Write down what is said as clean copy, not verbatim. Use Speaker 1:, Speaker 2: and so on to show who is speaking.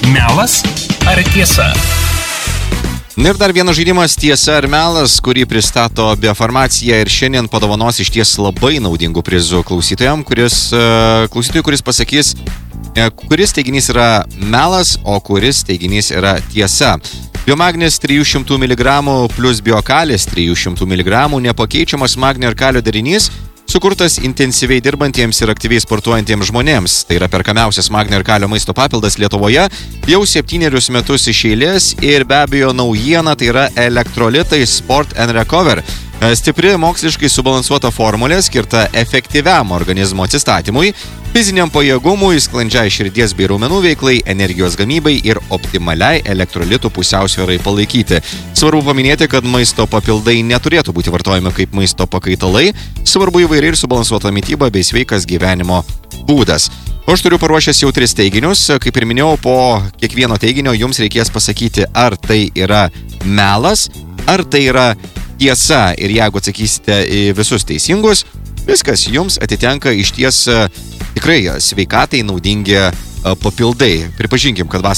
Speaker 1: Melas ar tiesa?
Speaker 2: Ir dar vienas žaidimas tiesa ar melas, kurį pristato Biofarmacija ir šiandien padovanos iš ties labai naudingų prizų klausytojui, kuris pasakys, kuris teiginys yra melas, o kuris teiginys yra tiesa. Biomagnis 300 mg plus biokalis 300 mg nepakeičiamas magnio ir kalio derinys, sukurtas intensyviai dirbantiems ir aktyviai sportuojantiems žmonėms. Tai yra perkamiausias magnio ir kalio maisto papildas Lietuvoje jau 7 metus iš eilės ir be abejo naujiena tai yra elektrolitai Sport and Recover. Stipri moksliškai subalansuota formulė skirta efektyviam organizmo atsistatymui, fiziniam pajėgumui, sklandžiai širdies bei raumenų veiklai, energijos gamybai ir optimaliai elektrolitų pusiausvyrai palaikyti. Svarbu paminėti, kad maisto papildai neturėtų būti vartojami kaip maisto pakaitalai, svarbu įvairiai ir subalansuota mityba bei sveikas gyvenimo būdas. O aš turiu paruošęs jau 3 teiginius, kaip ir minėjau, po kiekvieno teiginio jums reikės pasakyti, ar tai yra melas, ar tai yra tiesa. Ir jeigu atsakysite į visus teisingus, viskas jums atitenka iš ties tikrai sveikatai naudingi papildai. Pripažinkim, kad